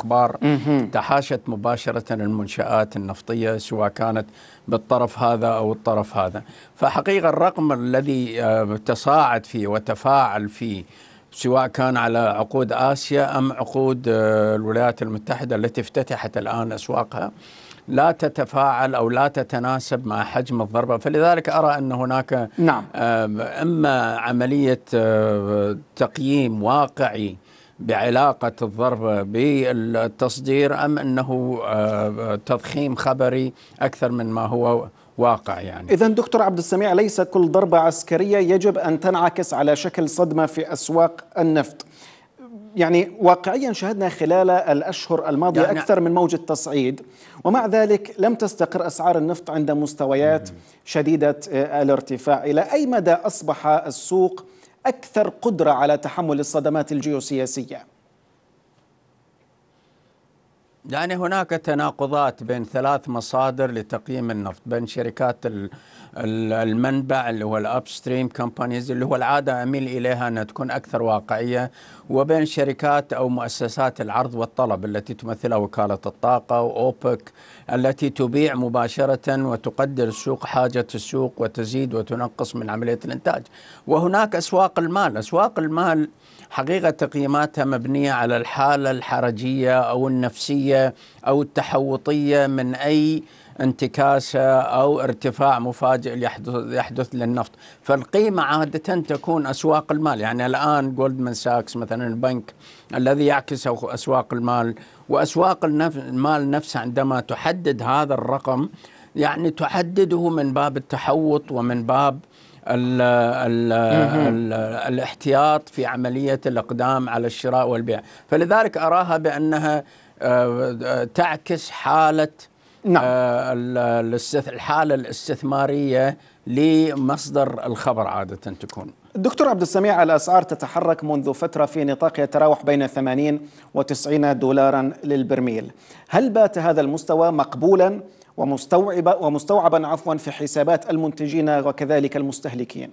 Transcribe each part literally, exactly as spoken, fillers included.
الأخبار تحاشت مباشرة المنشآت النفطية سواء كانت بالطرف هذا أو الطرف هذا. فحقيقة الرقم الذي تصاعد فيه وتفاعل فيه سواء كان على عقود آسيا أم عقود الولايات المتحدة التي افتتحت الآن أسواقها لا تتفاعل أو لا تتناسب مع حجم الضربة. فلذلك أرى أن هناك نعم. إما عملية تقييم واقعي بعلاقة الضربة بالتصدير أم أنه تضخيم خبري أكثر من ما هو واقع. يعني إذن دكتور عبد السميع، ليس كل ضربة عسكرية يجب أن تنعكس على شكل صدمة في أسواق النفط. يعني واقعيا شهدنا خلال الأشهر الماضية يعني أكثر من موجة تصعيد، ومع ذلك لم تستقر أسعار النفط عند مستويات شديدة الارتفاع. إلى أي مدى أصبح السوق أكثر قدرة على تحمل الصدمات الجيوسياسية؟ يعني هناك تناقضات بين ثلاث مصادر لتقييم النفط، بين شركات المنبع اللي هو الابستريم كومبانيز اللي هو العادة أميل إليها أنها تكون أكثر واقعية، وبين شركات أو مؤسسات العرض والطلب التي تمثلها وكالة الطاقة وأوبك التي تبيع مباشرة وتقدر السوق حاجة السوق وتزيد وتنقص من عملية الإنتاج. وهناك أسواق المال. أسواق المال حقيقة تقييماتها مبنية على الحالة الحرجية أو النفسية أو التحوطية من أي انتكاسة أو ارتفاع مفاجئ يحدث, يحدث للنفط. فالقيمة عادة تكون أسواق المال. يعني الآن جولدمان ساكس مثلا البنك الذي يعكس أسواق المال، وأسواق المال نفسها عندما تحدد هذا الرقم يعني تحدده من باب التحوط ومن باب ال ال ال الاحتياط في عملية الإقدام على الشراء والبيع. فلذلك أراها بأنها تعكس حالة نعم. الحالة الاستثمارية لمصدر الخبر عادة تكون. دكتور عبد السميع، الأسعار تتحرك منذ فترة في نطاق يتراوح بين ثمانين وتسعين دولارا للبرميل. هل بات هذا المستوى مقبولا ومستوعبا ومستوعبا عفوا في حسابات المنتجين وكذلك المستهلكين؟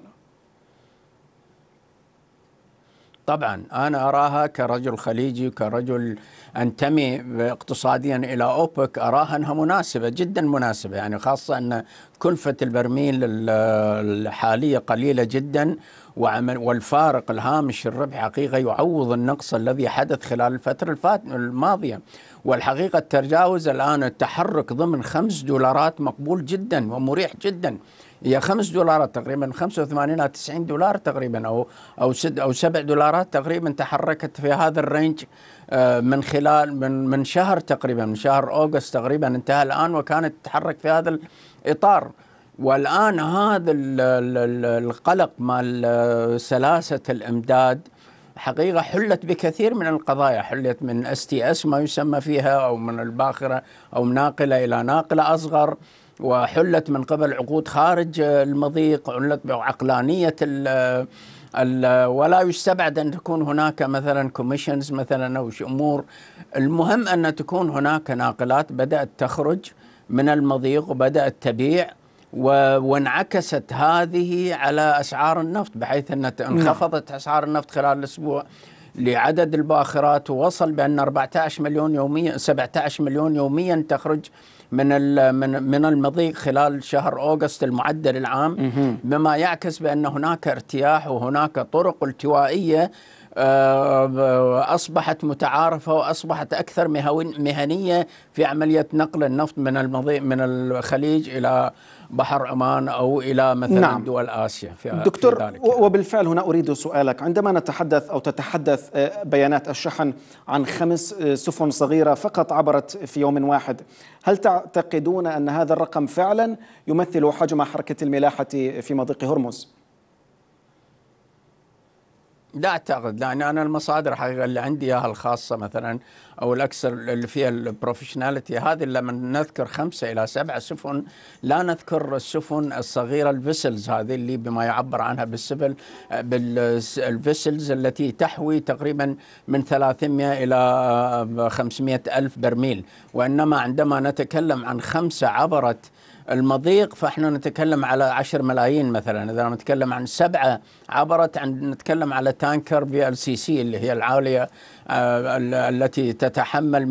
طبعا أنا أراها كرجل خليجي وكرجل أنتمي اقتصاديا إلى أوبك، أراها أنها مناسبة جدا مناسبة، يعني خاصة أن كلفة البرميل الحالية قليلة جدا، والفارق الهامش الربح حقيقة يعوض النقص الذي حدث خلال الفترة الماضية. والحقيقة التجاوز الآن التحرك ضمن خمس دولارات مقبول جدا ومريح جدا. هي خمس دولارات تقريبا خمسة وثمانين إلى تسعين دولار تقريبا أو أو ست أو سبع دولارات تقريبا تحركت في هذا الرينج من خلال من من شهر تقريبا من شهر أغسطس تقريبا انتهى الآن وكانت تتحرك في هذا الإطار. والآن هذا القلق مال سلاسة الإمداد حقيقة حلت بكثير من القضايا، حلت من اس تي اس ما يسمى فيها أو من الباخرة أو ناقلة إلى ناقلة أصغر، وحلت من قبل عقود خارج المضيق، حلت بعقلانية ال ال ولا يستبعد أن تكون هناك مثلا كوميشنز مثلا أو أمور. المهم أن تكون هناك ناقلات بدأت تخرج من المضيق وبدأت تبيع، وانعكست هذه على أسعار النفط بحيث أن انخفضت أسعار النفط خلال الأسبوع لعدد الباخرات، ووصل بأن أربعة عشر مليون يوميا سبعة عشر مليون يوميا تخرج من من من المضيق خلال شهر أغسطس المعدل العام، بما يعكس بأن هناك ارتياح وهناك طرق التوائية أصبحت متعارفة وأصبحت أكثر مهنية في عملية نقل النفط من المضيق من الخليج إلى بحر عمان أو إلى مثلا نعم. دول آسيا في دكتور في ذلك. وبالفعل هنا أريد سؤالك، عندما نتحدث أو تتحدث بيانات الشحن عن خمس سفن صغيرة فقط عبرت في يوم واحد، هل تعتقدون أن هذا الرقم فعلا يمثل حجم حركة الملاحة في مضيق هرمز؟ لا أعتقد، لأن أنا المصادر حقيقة اللي عندي إياها الخاصة مثلا أو الأكثر اللي فيها البروفيشناليتي هذه لما نذكر خمسة إلى سبع سفن، لا نذكر السفن الصغيرة الفيسلز هذه اللي بما يعبر عنها بالسفل بالفيسلز التي تحوي تقريبا من ثلاثمئة إلى خمسمئة ألف برميل. وإنما عندما نتكلم عن خمسة عبرت المضيق فإحنا نتكلم على عشر ملايين مثلا. إذا نتكلم عن سبعة عبرت عن نتكلم على تانكر في ال سي سي اللي هي العالية التي تتحمل